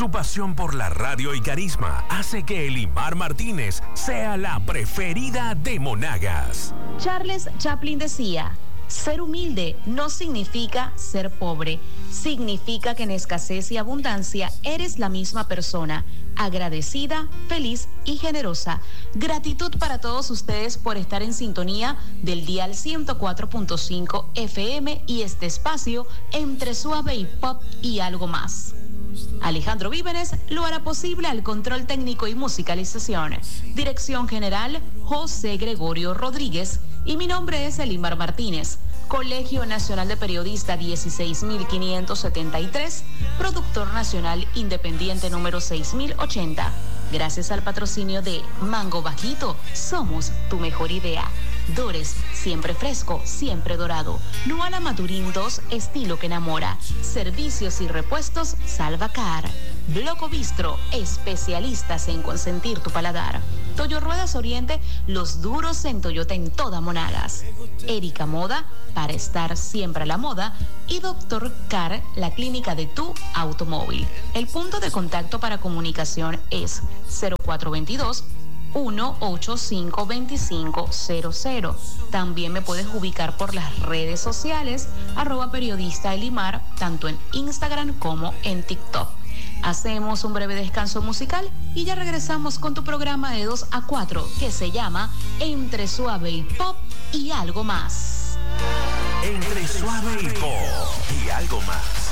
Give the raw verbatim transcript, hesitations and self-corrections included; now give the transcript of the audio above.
Su pasión por la radio y carisma hace que Elimar Martínez sea la preferida de Monagas. Charles Chaplin decía: ser humilde no significa ser pobre, significa que en escasez y abundancia eres la misma persona, agradecida, feliz y generosa. Gratitud para todos ustedes por estar en sintonía del dial ciento cuatro punto cinco F M y este espacio entre suave y pop y algo más. Alejandro Vívenes lo hará posible al control técnico y musicalización. Dirección general, José Gregorio Rodríguez. Y mi nombre es Elimar Martínez. Colegio Nacional de Periodistas dieciséis mil quinientos setenta y tres, Productor Nacional Independiente número seis mil ochenta. Gracias al patrocinio de Mango Bajito, somos tu mejor idea. Dores, siempre fresco, siempre dorado. Nuala Maturín dos, estilo que enamora. Servicios y repuestos Salvacar. Bloco Bistro, especialistas en consentir tu paladar. Toyo Ruedas Oriente, los duros en Toyota en toda Monagas. Erika Moda, para estar siempre a la moda. Y Doctor Car, la clínica de tu automóvil. El punto de contacto para comunicación es cero cuatro dos dos, uno ocho cinco, dos cinco cero cero. También me puedes ubicar por las redes sociales, arroba periodista Elimar, tanto en Instagram como en TikTok. Hacemos un breve descanso musical y ya regresamos con tu programa de dos a cuatro que se llama Entre Suave y Pop y Algo Más. Entre Suave y Pop y Algo Más.